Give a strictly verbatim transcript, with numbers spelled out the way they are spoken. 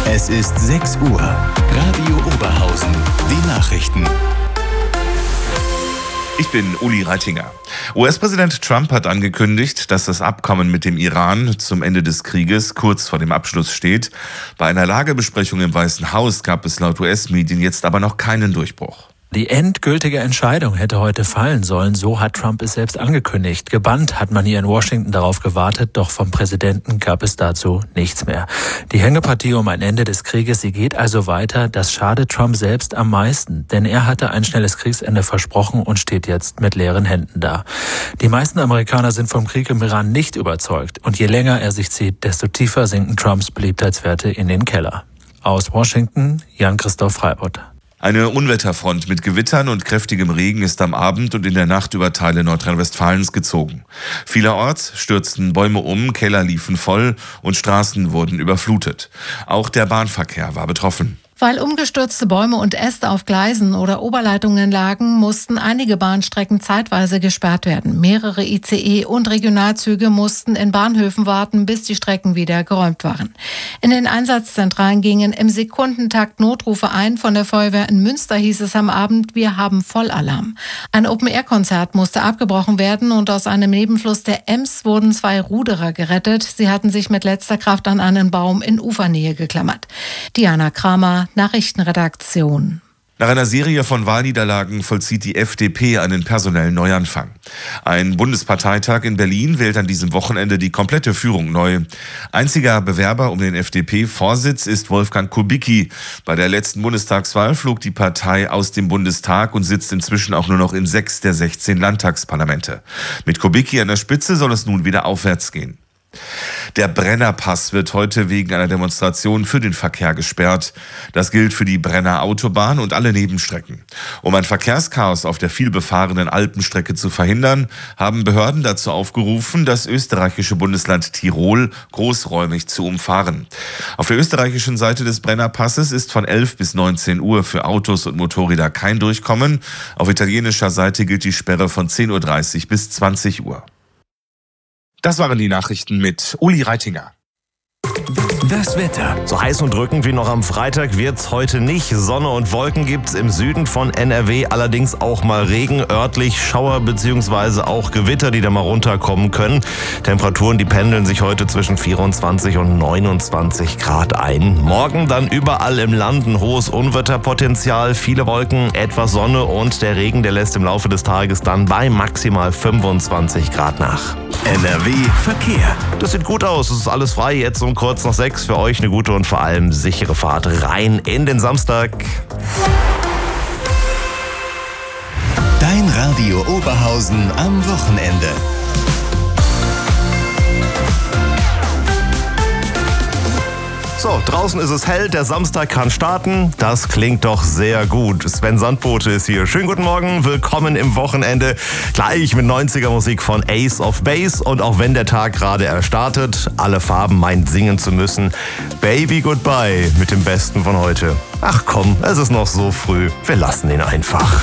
Es ist sechs Uhr. Radio Oberhausen. Die Nachrichten. Ich bin Uli Reitinger. U S-Präsident Trump hat angekündigt, dass das Abkommen mit dem Iran zum Ende des Krieges kurz vor dem Abschluss steht. Bei einer Lagebesprechung im Weißen Haus gab es laut U S-Medien jetzt aber noch keinen Durchbruch. Die endgültige Entscheidung hätte heute fallen sollen, so hat Trump es selbst angekündigt. Gebannt hat man hier in Washington darauf gewartet, doch vom Präsidenten gab es dazu nichts mehr. Die Hängepartie um ein Ende des Krieges, sie geht also weiter. Das schadet Trump selbst am meisten, denn er hatte ein schnelles Kriegsende versprochen und steht jetzt mit leeren Händen da. Die meisten Amerikaner sind vom Krieg im Iran nicht überzeugt und je länger er sich zieht, desto tiefer sinken Trumps Beliebtheitswerte in den Keller. Aus Washington, Jan-Christoph Freibott. Eine Unwetterfront mit Gewittern und kräftigem Regen ist am Abend und in der Nacht über Teile Nordrhein-Westfalens gezogen. Vielerorts stürzten Bäume um, Keller liefen voll und Straßen wurden überflutet. Auch der Bahnverkehr war betroffen. Weil umgestürzte Bäume und Äste auf Gleisen oder Oberleitungen lagen, mussten einige Bahnstrecken zeitweise gesperrt werden. Mehrere I C E- und Regionalzüge mussten in Bahnhöfen warten, bis die Strecken wieder geräumt waren. In den Einsatzzentralen gingen im Sekundentakt Notrufe ein. Von der Feuerwehr in Münster hieß es am Abend, wir haben Vollalarm. Ein Open-Air-Konzert musste abgebrochen werden und aus einem Nebenfluss der Ems wurden zwei Ruderer gerettet. Sie hatten sich mit letzter Kraft an einen Baum in Ufernähe geklammert. Diana Kramer, Nachrichtenredaktion. Nach einer Serie von Wahlniederlagen vollzieht die F D P einen personellen Neuanfang. Ein Bundesparteitag in Berlin wählt an diesem Wochenende die komplette Führung neu. Einziger Bewerber um den F D P-Vorsitz ist Wolfgang Kubicki. Bei der letzten Bundestagswahl flog die Partei aus dem Bundestag und sitzt inzwischen auch nur noch in sechs der sechzehn Landtagsparlamente. Mit Kubicki an der Spitze soll es nun wieder aufwärts gehen. Der Brennerpass wird heute wegen einer Demonstration für den Verkehr gesperrt. Das gilt für die Brenner Autobahn und alle Nebenstrecken. Um ein Verkehrschaos auf der vielbefahrenen Alpenstrecke zu verhindern, haben Behörden dazu aufgerufen, das österreichische Bundesland Tirol großräumig zu umfahren. Auf der österreichischen Seite des Brennerpasses ist von elf bis neunzehn Uhr für Autos und Motorräder kein Durchkommen. Auf italienischer Seite gilt die Sperre von zehn Uhr dreißig bis zwanzig Uhr. Das waren die Nachrichten mit Uli Reitinger. Das Wetter. So heiß und drückend wie noch am Freitag wird's heute nicht. Sonne und Wolken gibt's im Süden von N R W, allerdings auch mal Regen, örtlich Schauer bzw. auch Gewitter, die da mal runterkommen können. Temperaturen, die pendeln sich heute zwischen vierundzwanzig und neunundzwanzig Grad ein. Morgen dann überall im Land ein hohes Unwetterpotenzial, viele Wolken, etwas Sonne und der Regen, der lässt im Laufe des Tages dann bei maximal fünfundzwanzig Grad nach. N R W Verkehr. Das sieht gut aus, es ist alles frei, jetzt um kurz nach sechs. Für euch eine gute und vor allem sichere Fahrt rein in den Samstag. Dein Radio Oberhausen am Wochenende. So, draußen ist es hell, der Samstag kann starten. Das klingt doch sehr gut. Sven Sandbote ist hier. Schönen guten Morgen, willkommen im Wochenende. Gleich mit neunziger Musik von Ace of Base. Und auch wenn der Tag gerade erst startet, alle Farben meint singen zu müssen. Baby Goodbye mit dem Besten von heute. Ach komm, es ist noch so früh. Wir lassen ihn einfach.